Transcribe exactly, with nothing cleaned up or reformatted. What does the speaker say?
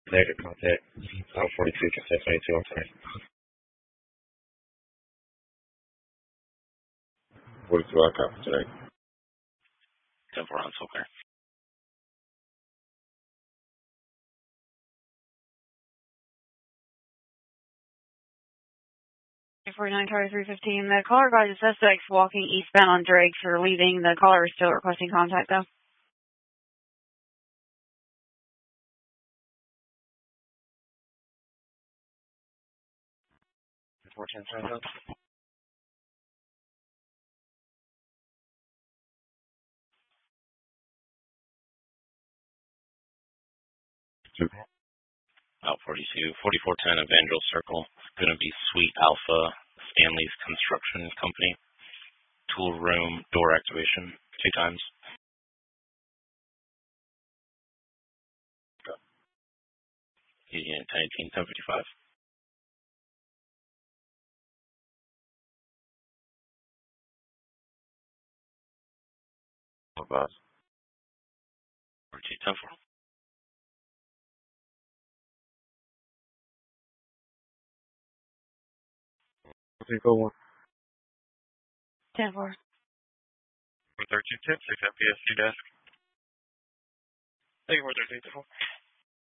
Negative contact. South forty-two, consent twenty-two, I'm sorry. forty-two, I copy today. ten four on SoCal. forty-nine, Charlie three fifteen. The caller advises suspects walking eastbound on Drake for leaving. The caller is still requesting contact, though. fourteen, sign up. Two. Out forty-two, forty-four ten Evangel Circle. Going to be Suite Alpha, Stanley's Construction Company. Tool room, door activation, two times. Unit ten eighteen, ten fifty-five. What about? forty-two, ten four. Three, four, one. ten four. thirteen, ten, six F P S, C desk. Thank you for thirteen, ten four.